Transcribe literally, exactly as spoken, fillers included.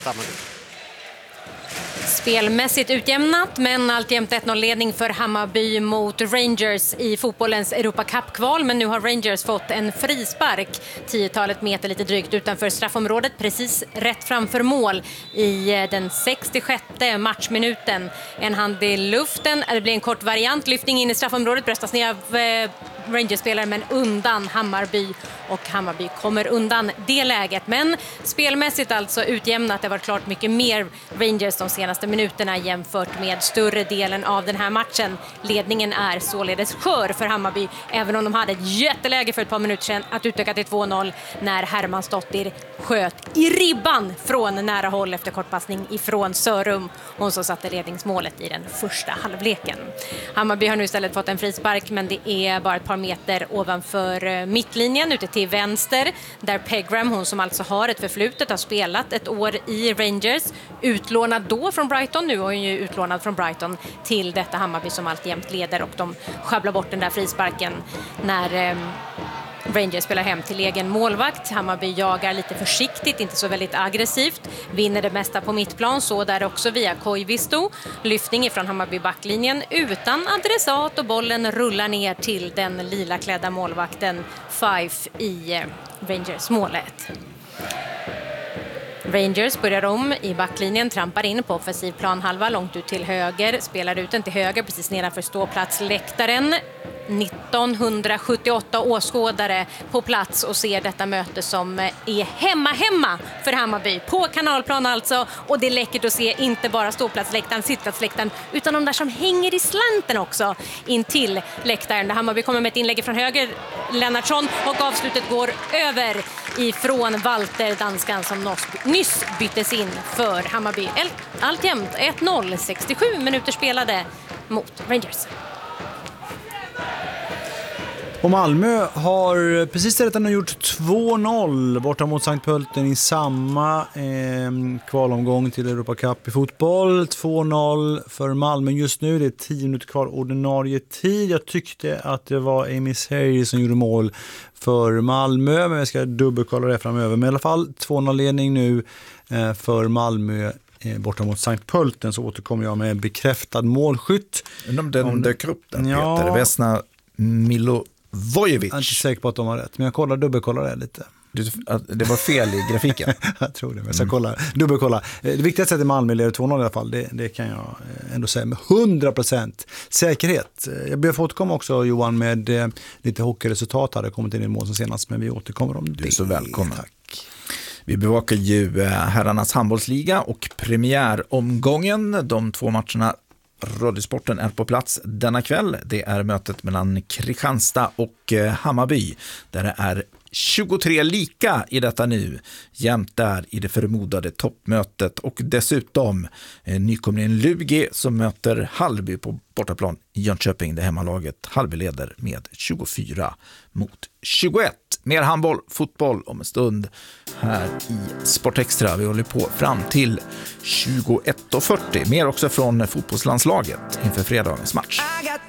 Spelmässigt utjämnat, men alltjämt ett noll-ledning för Hammarby mot Rangers i fotbollens Europa Cup-kval. Men nu har Rangers fått en frispark tiotalet meter lite drygt utanför straffområdet, precis rätt framför mål i den sextiosjätte matchminuten. En hand i luften, det blir en kort variant, lyftning in i straffområdet, bröstas ner av eh, Rangers-spelare men undan Hammarby, och Hammarby kommer undan det läget. Men spelmässigt alltså utjämnat, det var klart mycket mer Rangers de senaste minuterna jämfört med större delen av den här matchen. Ledningen är således skör för Hammarby, även om de hade ett jätteläge för ett par minuter sedan att utöka till två noll när Hermansdottir sköt i ribban från nära håll efter kortpassning ifrån Sörum. Hon så satte ledningsmålet i den första halvleken. Hammarby har nu istället fått en frispark, men det är bara ett par meter ovanför mittlinjen ute till vänster, där Pegram, hon som alltså har ett förflutet, har spelat ett år i Rangers, utlånad då från Brighton, nu är hon ju utlånad från Brighton till detta Hammarby som alltjämt leder, och de sjabblar bort den där frisparken när eh, Rangers spelar hem till egen målvakt. Hammarby jagar lite försiktigt, inte så väldigt aggressivt, vinner det mesta på mittplan, så där också via Koivisto. Lyftning ifrån Hammarby backlinjen utan adressat, och bollen rullar ner till den lila klädda målvakten Fife i Rangers målet. Rangers börjar om i backlinjen, trampar in på offensiv planhalva långt ut till höger, spelar ut den till höger precis nedanför ståplatsläktaren. nittonhundrasjuttioåtta åskådare på plats och ser detta möte som är hemma hemma för Hammarby på Kanalplan alltså, och det är läckert att se inte bara ståplatsläktaren, sittplatsläktaren, utan de där som hänger i slanten också in till läktaren, där Hammarby kommer med ett inlägg från höger, Lennartsson, och avslutet går över ifrån Walter, danskan som nyss byttes in för Hammarby. Alltjämt ett noll, sextiosju minuter spelade mot Rangers. Och Malmö har precis redan gjort två noll borta mot Sankt Pölten i samma eh, kvalomgång till Europa Cup i fotboll. två noll för Malmö just nu. Det är tio minuter kvar ordinarie tid. Jag tyckte att det var Amy Sery som gjorde mål för Malmö, men jag ska dubbelkolla det framöver. Men i alla fall två noll-ledning nu eh, för Malmö eh, borta mot Sankt Pölten. Så återkommer jag med bekräftad målskytt. Om den Om, dök upp den, ja, Peter. Vesna Milo Vojevic. Jag är inte säker på att de har rätt, men jag kollar, dubbelkollar det lite. Du, det var fel i grafiken. Jag tror det, men jag ska kolla, dubbelkolla. Det viktigaste är att Malmö leder två noll i alla fall. Det, det kan jag ändå säga med hundra procent säkerhet. Jag ber att få återkomma också, Johan, med eh, lite hockeyresultat. Hade kommit in i mål som senast, men vi återkommer om det. Du är så välkommen. Tack. Vi bevakar ju herrarnas handbollsliga och premiäromgången. De två matcherna Radiosporten är på plats denna kväll. Det är mötet mellan Kristianstad och Hammarby, där det är tjugotre lika i detta nu, jämt där i det förmodade toppmötet, och dessutom eh, nykomlingen Lugi som möter Hallby på bortaplan i Jönköping. Det hemmalaget Hallby leder med tjugofyra mot tjugoett. Mer handboll, fotboll om en stund här i Sportextra. Vi håller på fram till tjugoett och fyrtio. Mer också från fotbollslandslaget inför fredagens match.